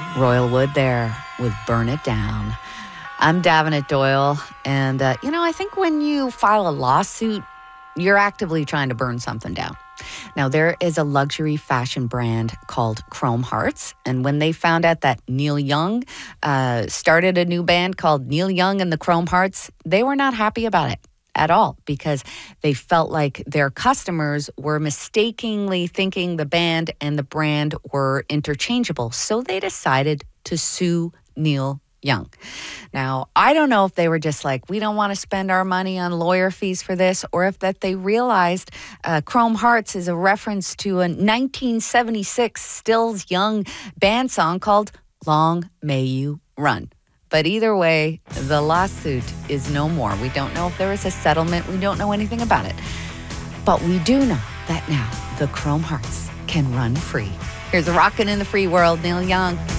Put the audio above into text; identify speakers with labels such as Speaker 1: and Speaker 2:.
Speaker 1: Royal Wood there with Burn It Down. I'm Davenant Doyle, and I think when you file a lawsuit, you're actively trying to burn something down. Now, there is a luxury fashion brand called Chrome Hearts, and when they found out that Neil Young started a new band called Neil Young and the Chrome Hearts, they were not happy about it at all because they felt like their customers were mistakenly thinking the band and the brand were interchangeable. So they decided to sue Neil Young. Now, I don't know if they were just like, we don't want to spend our money on lawyer fees for this, or if that they realized Chrome Hearts is a reference to a 1976 Stills Young band song called Long May You Run. But either way, the lawsuit is no more. We don't know if there is a settlement. We don't know anything about it. But we do know that now the Chrome Hearts can run free. Here's a Rockin' in the Free World, Neil Young.